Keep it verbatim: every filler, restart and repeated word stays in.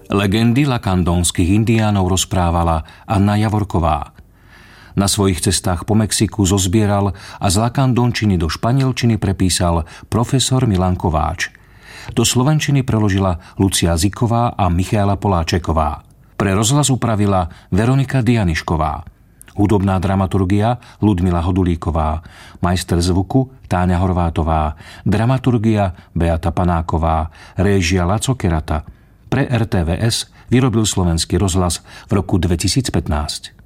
Legendy lakandónskych indiánov rozprávala Anna Javorková. Na svojich cestách po Mexiku zozbieral a z lakandónčiny do španielčiny prepísal profesor Milan Kováč. Do slovenčiny preložila Lucia Ziková a Michaela Poláčeková. Pre rozhlas upravila Veronika Dianišková. Hudobná dramaturgia Ludmila Hodulíková. Majster zvuku Táňa Horvátová. Dramaturgia Beata Panáková. Réžia Laco Kerata. Pre er té vé es vyrobil Slovenský rozhlas v roku dvetisícpätnásť.